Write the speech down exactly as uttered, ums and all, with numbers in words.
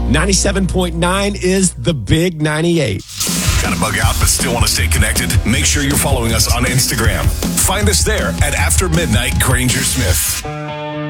ninety-seven point nine is the Big ninety-eight. Got to bug out but still want to stay connected? Make sure you're following us on Instagram. Find us there at After Midnight Granger Smith.